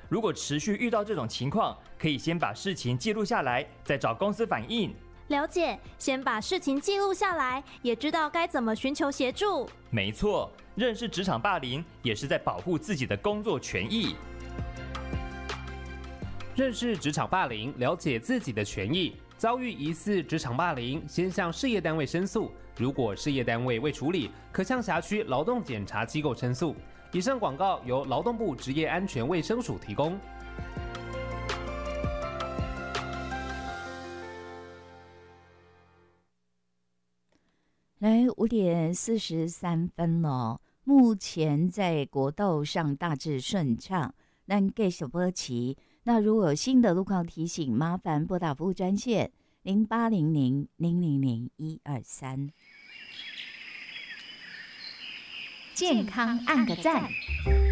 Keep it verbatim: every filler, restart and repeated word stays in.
如果持续遇到这种情况，可以先把事情记录下来，再找公司反映。 了解，先把事情记录下来，也知道该怎么寻求协助。 没错，认识职场霸凌也是在保护自己的工作权益。 认识职场霸凌，了解自己的权益。遭遇疑似职场霸凌，先向事业单位申诉。如果事业单位未处理，可向辖区劳动检查机构申诉。以上广告由劳动部职业安全卫生署提供。 来，五点四十三分了。目前在国道上大致顺畅，但继续保持。那如果有新的路况提醒，麻烦拨打服务专线零八零零零零零一二三。 健康按个赞。